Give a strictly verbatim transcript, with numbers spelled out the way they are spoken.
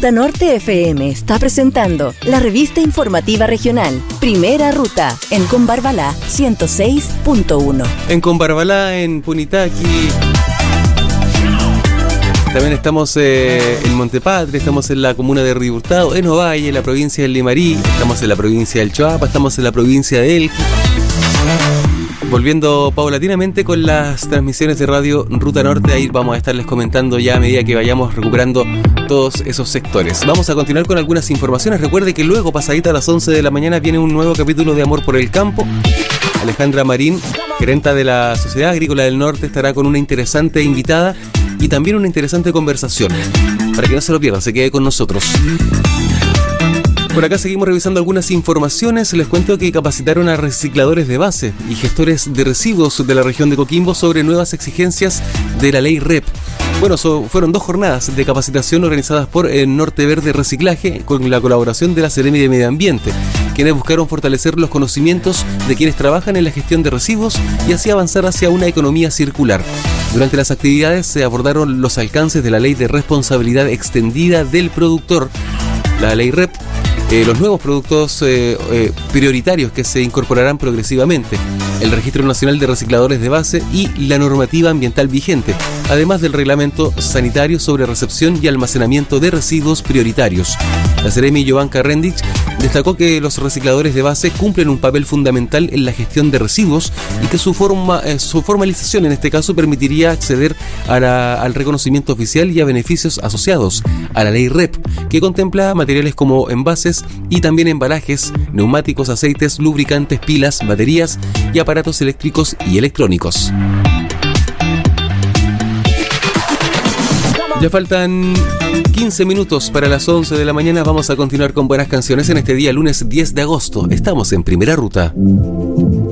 Ruta Norte F M está presentando la revista informativa regional Primera Ruta en Combarbalá ciento seis punto uno. En Combarbalá, en Punitaqui. También estamos eh, en Montepatria, estamos en la comuna de Río Hurtado, en Ovalle, en la provincia del Limarí, estamos en la provincia del Choapa, estamos en la provincia de Elqui. Volviendo paulatinamente con las transmisiones de Radio Ruta Norte, ahí vamos a estarles comentando ya a medida que vayamos recuperando todos esos sectores. Vamos a continuar con algunas informaciones. Recuerde que luego, pasadita a las once de la mañana, viene un nuevo capítulo de Amor por el Campo. Alejandra Marín, gerenta de la Sociedad Agrícola del Norte, estará con una interesante invitada y también una interesante conversación. Para que no se lo pierda, se quede con nosotros. Por acá seguimos revisando algunas informaciones. Les cuento que capacitaron a recicladores de base y gestores de residuos de la región de Coquimbo sobre nuevas exigencias de la ley R E P. Bueno, so, fueron dos jornadas de capacitación organizadas por el Norte Verde Reciclaje con la colaboración de la Seremi de Medio Ambiente, quienes buscaron fortalecer los conocimientos de quienes trabajan en la gestión de residuos y así avanzar hacia una economía circular. Durante las actividades se abordaron los alcances de la Ley de Responsabilidad Extendida del Productor, la ley R E P, Eh, los nuevos productos eh, eh, prioritarios que se incorporarán progresivamente, el Registro Nacional de Recicladores de Base y la normativa ambiental vigente, además del Reglamento Sanitario sobre Recepción y Almacenamiento de Residuos Prioritarios. La Seremi Jovanka Rendich destacó que los recicladores de base cumplen un papel fundamental en la gestión de residuos y que su, forma, eh, su formalización en este caso permitiría acceder a la, al reconocimiento oficial y a beneficios asociados a la ley R E P, que contempla materiales como envases y también embalajes, neumáticos, aceites, lubricantes, pilas, baterías y aparatos eléctricos y electrónicos. Ya faltan quince minutos para las once de la mañana. Vamos a continuar con buenas canciones en este día lunes diez de agosto. Estamos en Primera Ruta.